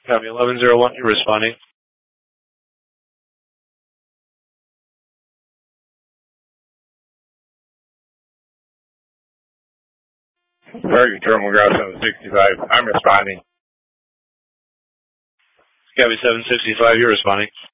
Copy 1101, you're responding. Target Terminal Ground 765, I'm responding. Copy 765, you're responding.